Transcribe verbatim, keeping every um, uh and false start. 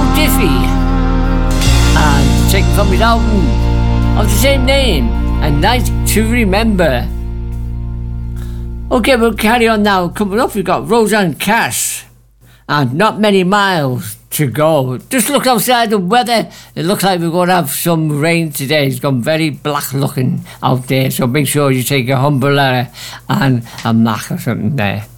Joe Diffie, and taken from his album of the same name, A Night to Remember. Okay, we'll carry on now. Coming up, we've got Rosanne Cash, and Not Many Miles to Go. Just look outside the weather. It looks like we're going to have some rain today. It's gone very black looking out there, so make sure you take a umbrella and a mac or something there.